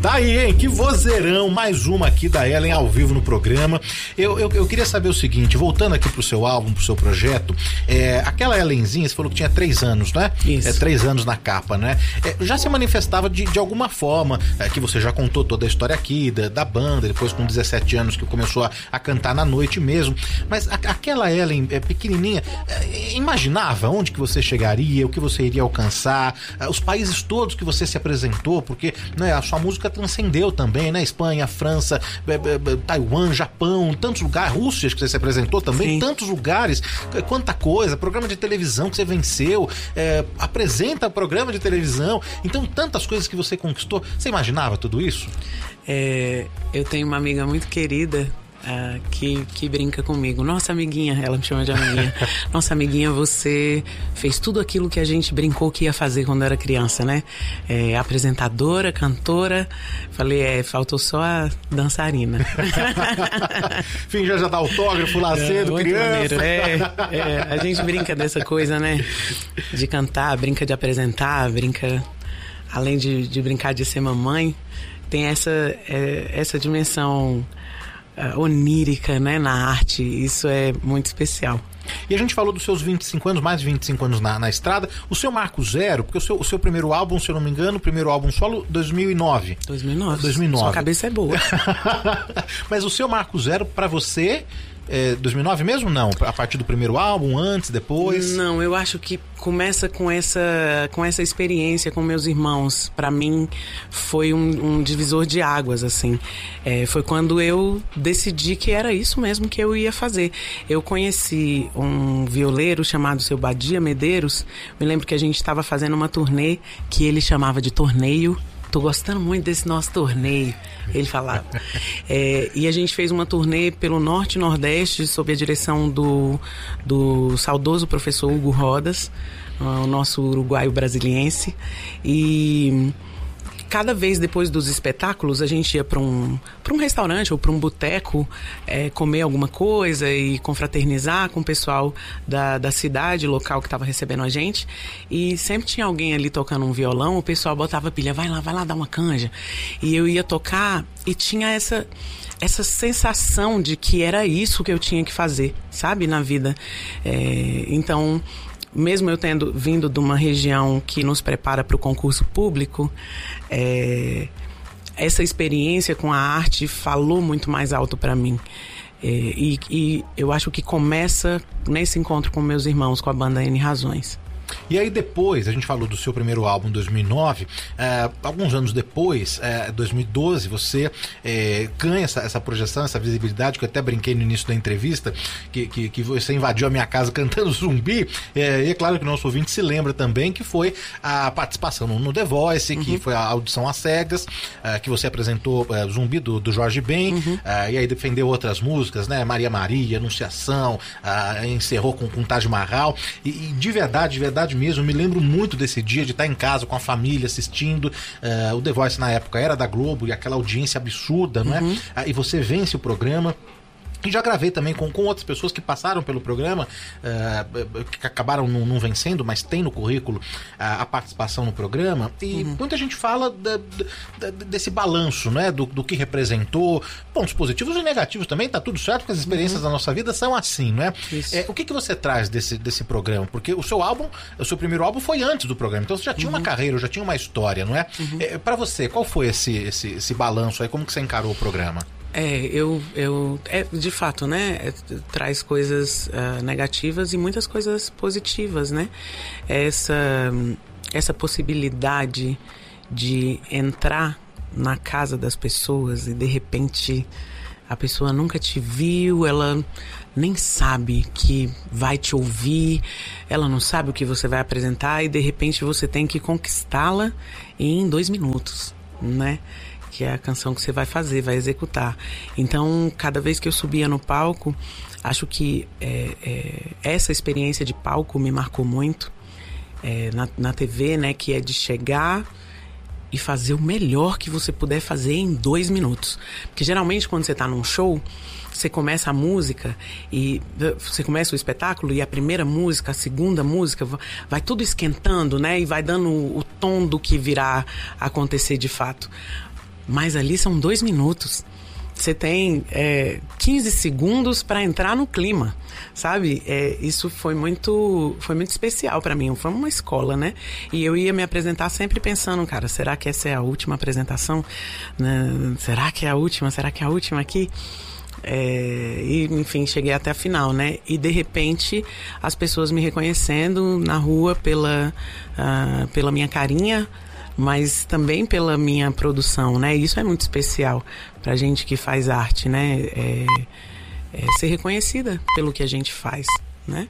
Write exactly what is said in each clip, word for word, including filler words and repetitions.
Tá aí, hein? Que vozeirão, mais uma aqui da Ellen ao vivo no programa. Eu, eu, eu queria saber o seguinte, voltando aqui pro seu álbum, pro seu projeto, é, aquela Ellenzinha, você falou que tinha três anos, né? Isso. É, três anos na capa, né? É, já se manifestava de, de alguma forma, é, que você já contou toda a história aqui, da, da banda, depois com dezessete anos que começou a, a cantar na noite mesmo, mas a, aquela Ellen é, pequenininha, é, imaginava onde que você chegaria, o que você iria alcançar, é, os países todos que você se apresentou, porque, né, a sua música transcendeu também, né? Espanha, França, Taiwan, Japão, tantos lugares, Rússia que você se apresentou também, Sim. tantos lugares, quanta coisa, programa de televisão que você venceu, é, apresenta programa de televisão, então tantas coisas que você conquistou. Você imaginava tudo isso? É, eu tenho uma amiga muito querida Uh, que, que brinca comigo. Nossa, amiguinha, ela me chama de amiguinha. Nossa, amiguinha, você fez tudo aquilo que a gente brincou que ia fazer quando era criança, né? É, apresentadora, cantora. Falei, é, faltou só a dançarina. Enfim, já já dá autógrafo lá cedo, é, criança. É, é, a gente brinca dessa coisa, né? De cantar, brinca de apresentar, brinca... Além de, de brincar de ser mamãe, tem essa, é, essa dimensão... Uh, onírica, né, na arte. Isso é muito especial. E a gente falou dos seus vinte e cinco anos, mais de vinte e cinco anos na, na estrada. O seu marco zero, porque o seu, o seu primeiro álbum, se eu não me engano, o primeiro álbum solo, dois mil e nove. dois mil e nove. dois mil e nove. Sua cabeça é boa. Mas o seu marco zero pra você... É dois mil e nove mesmo? Não? A partir do primeiro álbum, antes, depois? Não, eu acho que começa com essa, com essa experiência com meus irmãos. Pra mim, foi um, um divisor de águas, assim. É, foi quando eu decidi que era isso mesmo que eu ia fazer. Eu conheci um violeiro chamado Seu Badia Medeiros. Me lembro que a gente estava fazendo uma turnê que ele chamava de torneio. Tô gostando muito desse nosso torneio, ele falava. É, e a gente fez uma turnê pelo Norte e Nordeste sob a direção do, do saudoso professor Hugo Rodas, o nosso uruguaio brasiliense. E cada vez depois dos espetáculos a gente ia para um, para um restaurante ou para um boteco é, comer alguma coisa e confraternizar com o pessoal da, da cidade, local que estava recebendo a gente. E sempre tinha alguém ali tocando um violão, o pessoal botava pilha, vai lá, vai lá dar uma canja. E eu ia tocar e tinha essa... essa sensação de que era isso que eu tinha que fazer, sabe, na vida. É, então... Mesmo eu tendo vindo de uma região que nos prepara para o concurso público, é, essa experiência com a arte falou muito mais alto para mim. É, e, e eu acho que começa nesse encontro com meus irmãos, com a banda N Razões. E aí depois, a gente falou do seu primeiro álbum em dois mil e nove, é, alguns anos depois, é, dois mil e doze, você é, ganha essa, essa projeção, essa visibilidade, que eu até brinquei no início da entrevista, que, que, que você invadiu a minha casa cantando Zumbi, é, e é claro que o nosso ouvinte se lembra também que foi a participação no, no The Voice, uhum. que foi a audição às cegas, é, que você apresentou é, Zumbi do, do Jorge Ben, uhum. é, e aí defendeu outras músicas, né, Maria Maria, Anunciação, é, encerrou com, com Taj Mahal, e, e de verdade, de verdade mesmo, eu me lembro muito desse dia de estar em casa com a família assistindo, uh, o The Voice na época era da Globo e aquela audiência absurda, não é? Uhum. Uh, e você vence o programa. E já gravei também com, com outras pessoas que passaram pelo programa, uh, que acabaram não, não vencendo, mas tem no currículo uh, a participação no programa. E uhum. muita gente fala da, da, desse balanço, né? Do, do que representou, pontos positivos e negativos também, tá tudo certo, porque as experiências uhum. da nossa vida são assim, né? É, o que, que você traz desse, desse programa? Porque o seu álbum, o seu primeiro álbum foi antes do programa, então você já tinha uhum. uma carreira, já tinha uma história, não é? Uhum. É, pra você, qual foi esse, esse, esse balanço aí? Como que você encarou o programa? É, eu, eu é, de fato, né, é, traz coisas uh, negativas e muitas coisas positivas, né? Essa, essa possibilidade de entrar na casa das pessoas e de repente a pessoa nunca te viu, ela nem sabe que vai te ouvir, ela não sabe o que você vai apresentar e de repente você tem que conquistá-la em dois minutos, né? Que é a canção que você vai fazer, vai executar. Então, cada vez que eu subia no palco, acho que é, é, essa experiência de palco me marcou muito é, na, na T V, né? Que é de chegar e fazer o melhor que você puder fazer em dois minutos. Porque geralmente quando você está num show, você começa a música e você começa o espetáculo e a primeira música, a segunda música, vai tudo esquentando, né? E vai dando o tom do que virá acontecer de fato. mas ali são dois minutos. Você tem é, quinze segundos para entrar no clima, sabe? É, isso foi muito, foi muito especial para mim. Foi uma escola, né? E eu ia me apresentar sempre pensando, cara, será que essa é a última apresentação? Né? Será que é a última? Será que é a última aqui? É, e, enfim, cheguei até a final, né? E, de repente, as pessoas me reconhecendo na rua pela, uh, pela minha carinha, mas também pela minha produção, né? Isso é muito especial pra gente que faz arte, né? É, é ser reconhecida pelo que a gente faz, né?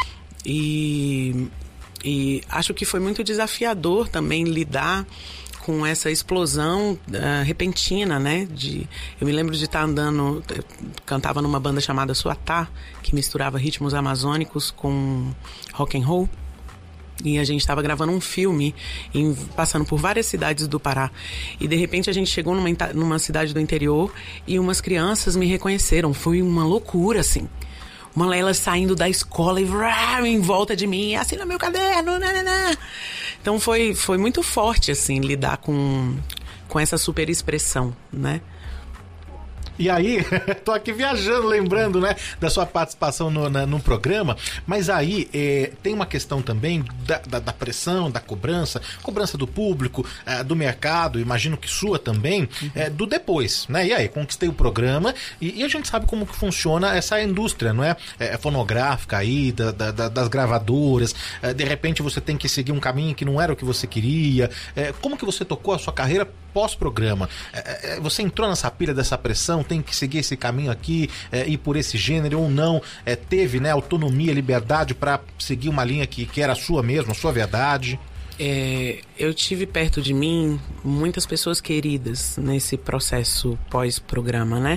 E, e acho que foi muito desafiador também lidar com essa explosão uh, repentina, né? De, eu me lembro de estar andando, eu cantava numa banda chamada Suatá, que misturava ritmos amazônicos com rock and roll. E a gente estava gravando um filme, em, passando por várias cidades do Pará. E, de repente, a gente chegou numa, numa cidade do interior e umas crianças me reconheceram. Foi uma loucura, assim. Uma elas saindo da escola e vrá, em volta de mim, assina meu caderno, nananã. Então, foi, foi muito forte, assim, lidar com, com essa super expressão, né? E aí, tô aqui viajando, lembrando, né, da sua participação no, na, no programa, mas aí é, tem uma questão também da, da, da pressão, da cobrança, cobrança do público, é, do mercado, imagino que sua também, é, do depois, né? E aí, conquistei o programa e, e a gente sabe como que funciona essa indústria, não é? É fonográfica aí, da, da, das gravadoras, é, de repente você tem que seguir um caminho que não era o que você queria. É, como que você tocou a sua carreira pós-programa? É, você entrou nessa pilha dessa pressão, tem que seguir esse caminho aqui, é, ir por esse gênero ou não? É, teve, né, autonomia, liberdade para seguir uma linha que, que era a sua mesmo, a sua verdade? É, eu tive perto de mim muitas pessoas queridas nesse processo pós-programa, né?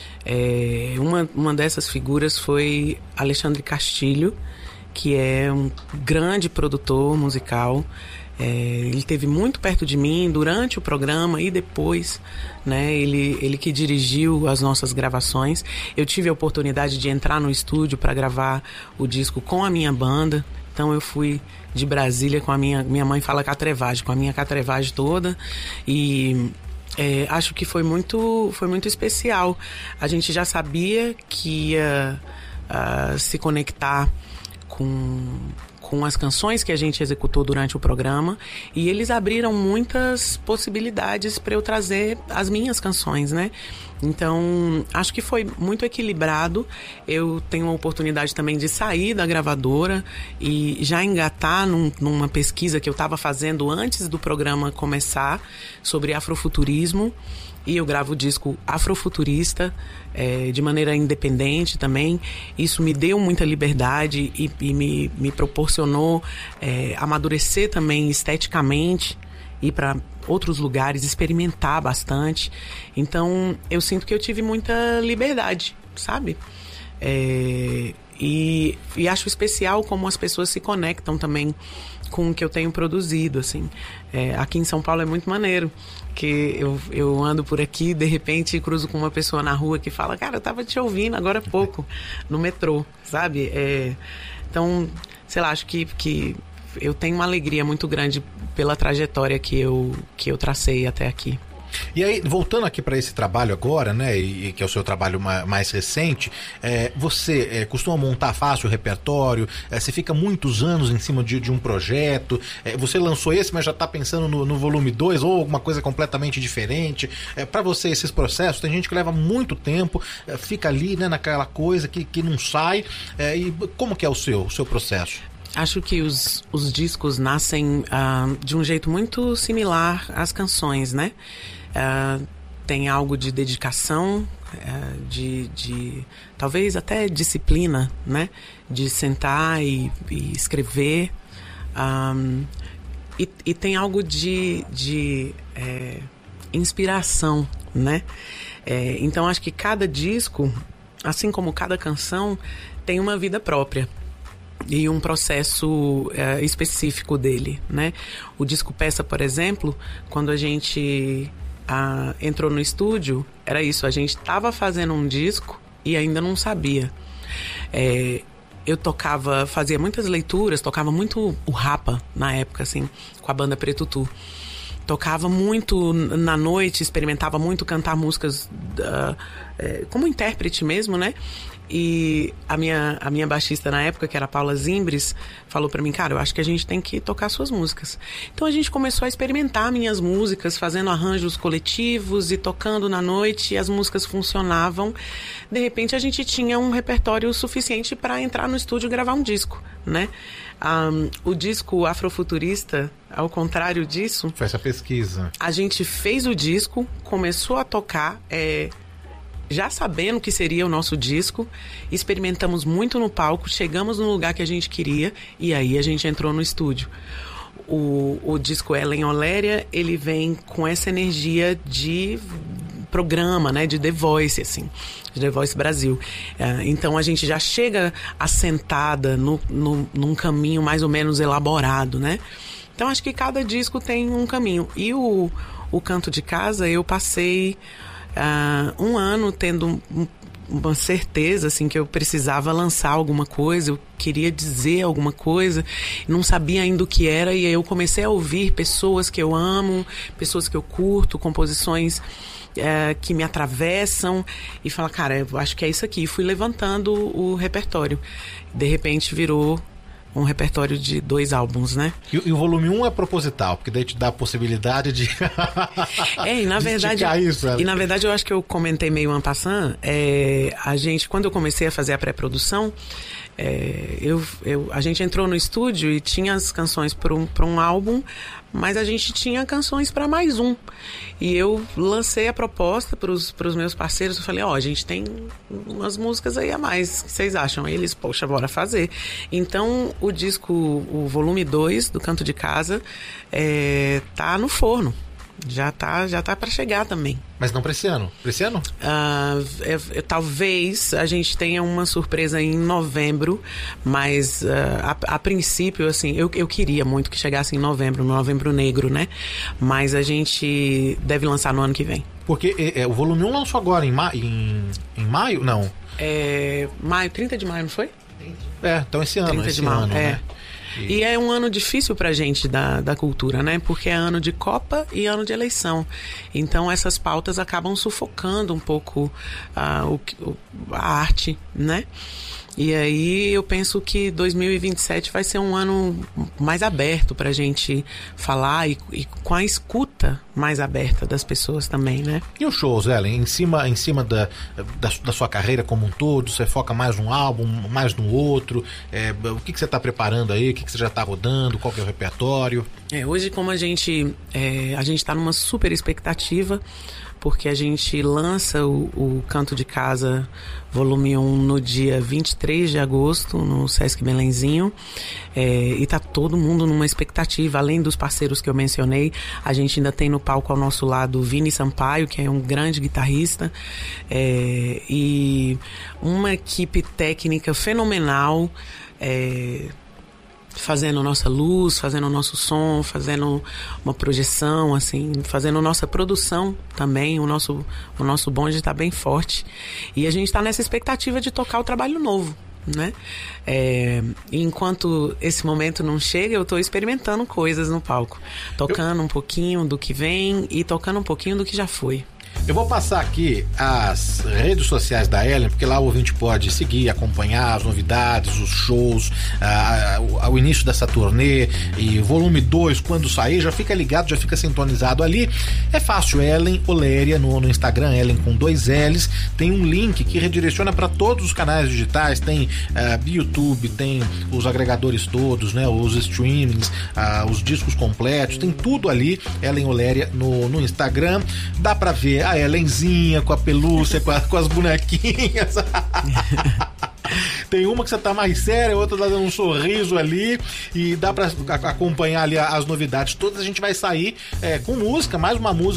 É, uma, uma dessas figuras foi Alexandre Castilho, que é um grande produtor musical. É, ele esteve muito perto de mim durante o programa e depois, né? Ele, ele que dirigiu as nossas gravações. Eu tive a oportunidade de entrar no estúdio para gravar o disco com a minha banda. Então eu fui de Brasília com a minha... Minha mãe fala catrevagem, com a minha catrevagem toda. E é, acho que foi muito, foi muito especial. A gente já sabia que ia uh, se conectar com... com as canções que a gente executou durante o programa, e eles abriram muitas possibilidades para eu trazer as minhas canções, né? Então, acho que foi muito equilibrado. Eu tenho a oportunidade também de sair da gravadora e já engatar num, numa pesquisa que eu estava fazendo antes do programa começar sobre afrofuturismo. E eu gravo o disco Afrofuturista, é, de maneira independente também. Isso me deu muita liberdade e, e me, me proporcionou é, amadurecer também esteticamente, ir para outros lugares, experimentar bastante. Então, eu sinto que eu tive muita liberdade, sabe? É, e, e acho especial como as pessoas se conectam também com o que eu tenho produzido, assim. É, aqui em São Paulo é muito maneiro, que eu, eu ando por aqui, de repente cruzo com uma pessoa na rua que fala, cara, eu tava te ouvindo agora há pouco, no metrô, sabe? É, então, sei lá, acho que, que eu tenho uma alegria muito grande pela trajetória que eu, que eu tracei até aqui. E aí, voltando aqui para esse trabalho agora, né, e, e que é o seu trabalho ma- mais recente, é, você é, costuma montar fácil o repertório, é, você fica muitos anos em cima de, de um projeto, é, você lançou esse, mas já está pensando no, no volume dois ou alguma coisa completamente diferente. É, para você, esses processos, tem gente que leva muito tempo, é, fica ali, né, naquela coisa que, que não sai, é, e como que é o seu, o seu processo? Acho que os, os discos nascem uh, de um jeito muito similar às canções, né? Uh, tem algo de dedicação, uh, de, de talvez até disciplina, né? De sentar e, e escrever. Um, e, e tem algo de, de é, inspiração, né? É, então acho que cada disco, assim como cada canção, tem uma vida própria e um processo é, específico dele, né? O disco Peça, por exemplo, quando a gente a, entrou no estúdio, era isso, a gente estava fazendo um disco e ainda não sabia. É, eu tocava, fazia muitas leituras, tocava muito o Rapa na época, assim, com a banda Preto Tu. tocava muito na noite, experimentava muito cantar músicas uh, é, como intérprete mesmo, né? E a minha, a minha baixista na época, que era a Paula Zimbres, falou pra mim, cara, eu acho que a gente tem que tocar suas músicas. Então a gente começou a experimentar minhas músicas, fazendo arranjos coletivos e tocando na noite, e as músicas funcionavam. De repente a gente tinha um repertório suficiente para entrar no estúdio e gravar um disco, né? Um, o disco Afrofuturista, ao contrário disso... Foi essa pesquisa. A gente fez o disco, começou a tocar... É, já sabendo que seria o nosso disco, experimentamos muito no palco, chegamos no lugar que a gente queria e aí a gente entrou no estúdio. O, o disco Ellen Oléria, ele vem com essa energia de programa, né, de The Voice, assim, de The Voice Brasil. É, então a gente já chega assentada no, no, num caminho mais ou menos elaborado, né? Então acho que cada disco tem um caminho. E o, o Canto de Casa, eu passei... Uh, um ano tendo um, uma certeza assim, que eu precisava lançar alguma coisa, eu queria dizer alguma coisa, não sabia ainda o que era, e aí eu comecei a ouvir pessoas que eu amo, pessoas que eu curto, composições uh, que me atravessam, e falar, cara, eu acho que é isso aqui. E fui levantando o repertório. De repente virou um repertório de dois álbuns, né? E, e o volume um é proposital, porque daí te dá a possibilidade de... é, e na verdade... Isso, e na verdade eu acho que eu comentei meio en passant, é, a gente, quando eu comecei a fazer a pré-produção, é, eu, eu, a gente entrou no estúdio e tinha as canções para um, para um álbum, mas a gente tinha canções para mais um. E eu lancei a proposta para os meus parceiros. Eu falei, ó, oh, a gente tem umas músicas aí a mais. O que vocês acham? Aí eles, poxa, bora fazer. Então, o disco, o volume dois do Canto de Casa, é, tá no forno. Já tá, já tá para chegar também. Mas não para esse ano? Para esse ano? Uh, é, é, talvez a gente tenha uma surpresa em novembro, mas uh, a, a princípio, assim, eu, eu queria muito que chegasse em novembro, no Novembro Negro, né? Mas a gente deve lançar no ano que vem. Porque é, é, o volume um lançou agora em, ma em, em maio? Não. É, maio, trinta de maio, não foi? É, então esse ano, trinta esse de maio, ano, é. né? E... e é um ano difícil pra gente da, da cultura, né? Porque é ano de Copa e ano de eleição. Então essas pautas acabam sufocando um pouco uh, o, a arte, né? E aí eu penso que dois mil e vinte e sete vai ser um ano mais aberto pra gente falar e, e com a escuta mais aberta das pessoas também, né? E os shows, Ellen? Em cima, em cima da, da, da sua carreira como um todo, você foca mais num álbum, mais no outro? É, o que, que você está preparando aí? O que, que você já está rodando? Qual que é o repertório? É, hoje, como a gente é, a gente está numa super expectativa, porque a gente lança o, o Canto de Casa volume um no dia vinte e três de agosto, no Sesc Belenzinho, é, e tá todo mundo numa expectativa, além dos parceiros que eu mencionei. A gente ainda tem no palco ao nosso lado o Vini Sampaio, que é um grande guitarrista, é, e uma equipe técnica fenomenal, é, fazendo nossa luz, fazendo nosso som, fazendo uma projeção, assim, fazendo nossa produção também. O nosso, o nosso bonde está bem forte. E a gente está nessa expectativa de tocar o trabalho novo, né? É, enquanto esse momento não chega, eu estou experimentando coisas no palco. Tocando um pouquinho do que vem e tocando um pouquinho do que já foi. Eu vou passar aqui as redes sociais da Ellen, porque lá o ouvinte pode seguir, acompanhar as novidades, os shows, a, a, a, o início dessa turnê e volume dois, quando sair, já fica ligado, já fica sintonizado ali. É fácil, Ellen Oléria no, no Instagram, Ellen com dois L's. Tem um link que redireciona para todos os canais digitais, tem uh, YouTube, tem os agregadores todos, né, os streamings, uh, os discos completos, tem tudo ali, Ellen Oléria no, no Instagram. Dá para ver a Ellenzinha com a pelúcia, com, a, com as bonequinhas. Tem uma que você tá mais séria, outra tá dando um sorriso ali, e dá pra acompanhar ali as novidades todas. A gente vai sair é, com música, mais uma música